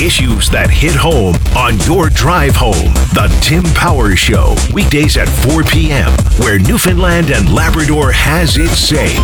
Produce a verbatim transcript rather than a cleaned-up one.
issues that hit home on your drive home. The Tim Powers Show, weekdays at four p.m., where Newfoundland and Labrador has its say.